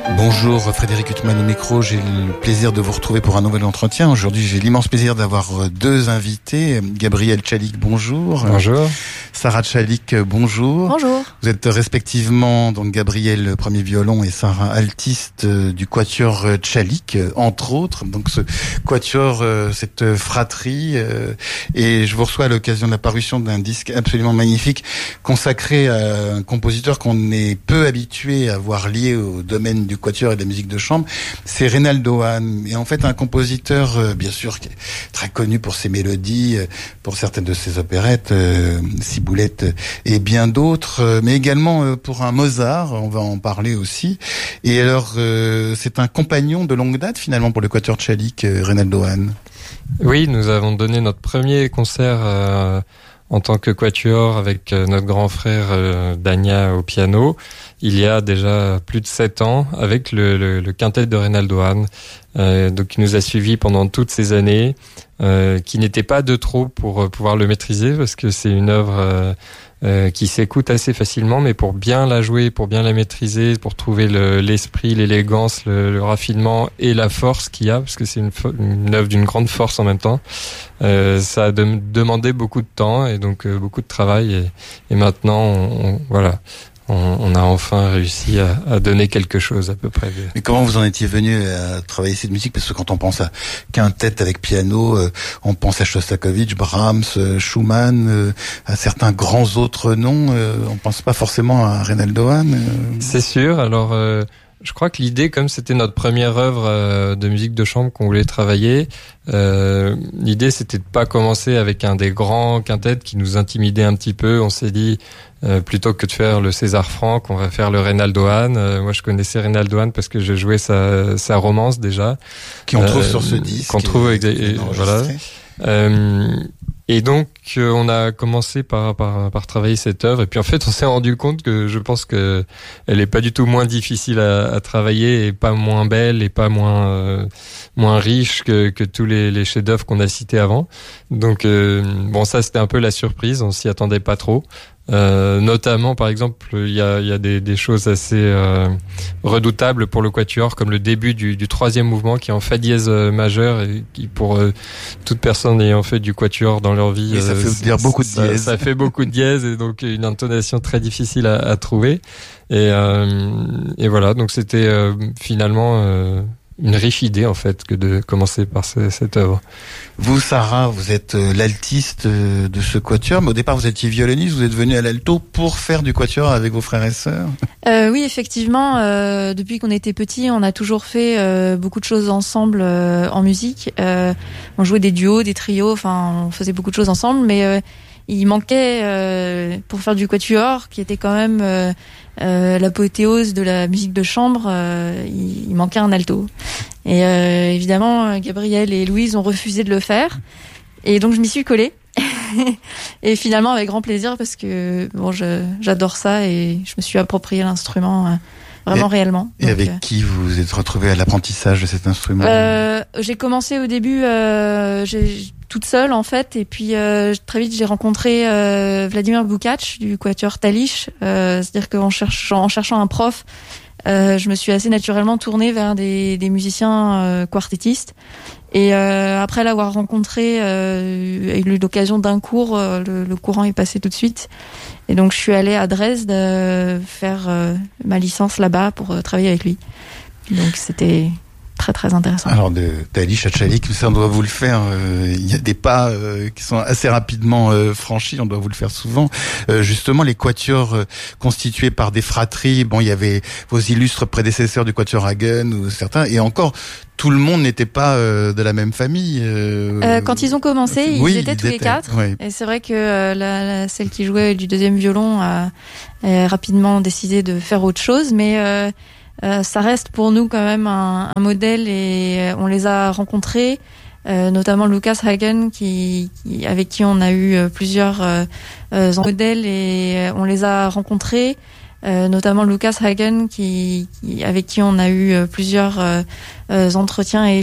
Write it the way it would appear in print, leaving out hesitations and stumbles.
Bonjour Frédéric Huttman au micro, j'ai le plaisir de vous retrouver pour un nouvel entretien. Aujourd'hui j'ai l'immense plaisir d'avoir deux invités. Gabrielle Tchalik, bonjour. Bonjour. Sarah Tchalik, bonjour. Bonjour. Vous êtes respectivement donc Gabrielle premier violon et Sarah altiste du quatuor Tchalik, entre autres. Donc ce quatuor, cette fratrie, et je vous reçois à l'occasion de la parution d'un disque absolument magnifique consacré à un compositeur qu'on est peu habitué à voir lié au domaine du quatuor et de la musique de chambre, c'est Reynaldo Hahn. Et en fait, un compositeur, bien sûr, qui est très connu pour ses mélodies, pour certaines de ses opérettes, Ciboulette et bien d'autres, mais également pour un Mozart, on va en parler aussi. Et alors, c'est un compagnon de longue date, finalement, pour le quatuor Tchalik, Reynaldo Hahn. Oui, nous avons donné notre premier concert en tant que quatuor avec notre grand frère Dania au piano, il y a déjà plus de 7 ans, avec le quintet de Reynaldo Hahn. Donc il nous a suivis pendant toutes ces années, qui n'était pas de trop pour pouvoir le maîtriser, parce que c'est une œuvre qui s'écoute assez facilement, mais pour bien la jouer, pour bien la maîtriser, pour trouver l'esprit, l'élégance, le raffinement et la force qu'il y a, parce que c'est une œuvre d'une grande force en même temps, ça a demandé beaucoup de temps et donc beaucoup de travail, et maintenant on a enfin réussi à donner quelque chose à peu près. Mais comment vous en étiez venu à travailler cette musique? Parce que quand on pense à quintette avec piano, on pense à Shostakovich, Brahms, Schumann, à certains grands autres noms. On pense pas forcément à Reynaldo Hahn. C'est sûr. Alors, je crois que l'idée, comme c'était notre première œuvre de musique de chambre qu'on voulait travailler, l'idée c'était de pas commencer avec un des grands quintettes qui nous intimidait un petit peu. On s'est dit, plutôt que de faire le César Franck, on va faire le Reynaldo Hahn. Moi, je connaissais Reynaldo Hahn parce que je jouais sa romance déjà. Qui on trouve sur ce disque. Qu'on trouve, voilà. Et donc, on a commencé par travailler cette œuvre. Et puis, en fait, on s'est rendu compte que je pense que elle est pas du tout moins difficile à travailler et pas moins belle et pas moins riche que tous les chefs-d'œuvre qu'on a cités avant. Donc, bon, ça, c'était un peu la surprise. On s'y attendait pas trop. Notamment, par exemple, il y a des choses assez redoutables pour le quatuor, comme le début du troisième mouvement qui est en fa dièse majeur, et qui pour toute personne ayant fait du quatuor dans leur vie, ça fait dire beaucoup de dièse. Ça fait beaucoup de dièse, et donc une intonation très difficile à trouver. Et voilà, donc c'était finalement une riche idée en fait que de commencer par cette œuvre. Vous, Sarah, vous êtes l'altiste de ce quatuor, mais au départ vous étiez violoniste, vous êtes venue à l'alto pour faire du quatuor avec vos frères et sœurs. Oui, effectivement, depuis qu'on était petits, on a toujours fait beaucoup de choses ensemble en musique. On jouait des duos, des trios, enfin on faisait beaucoup de choses ensemble, mais il manquait pour faire du quatuor, qui était quand même l'apothéose de la musique de chambre, il manquait un alto. Et évidemment, Gabrielle et Louise ont refusé de le faire. Et donc je m'y suis collée. Et finalement avec grand plaisir, parce que bon, j'adore ça et je me suis approprié l'instrument vraiment réellement. Et donc, avec qui vous vous êtes retrouvée à l'apprentissage de cet instrument? J'ai commencé au début toute seule en fait, et puis très vite j'ai rencontré Vladimir Bukac du quatuor Talich, c'est-à-dire qu'en cherchant un prof, je me suis assez naturellement tournée vers des musiciens quartettistes. Et après l'avoir rencontré, j'ai eu l'occasion d'un cours, le courant est passé tout de suite. Et donc je suis allée à Dresde faire ma licence là-bas pour travailler avec lui. Donc c'était très très intéressant. Alors de Talich à Tchalik, ça on doit vous le faire. Il y a des pas qui sont assez rapidement franchis. On doit vous le faire souvent. Justement, les quatuors constitués par des fratries. Bon, il y avait vos illustres prédécesseurs du quatuor Hagen ou certains, et encore tout le monde n'était pas de la même famille. Quand ils ont commencé, ils étaient tous les quatre. Oui. Et c'est vrai que celle qui jouait du deuxième violon a rapidement décidé de faire autre chose, mais ça reste pour nous quand même un modèle, et on les a rencontrés, notamment Lucas Hagen avec qui on a eu plusieurs modèles, et on les a rencontrés, notamment Lucas Hagen avec qui on a eu plusieurs entretiens et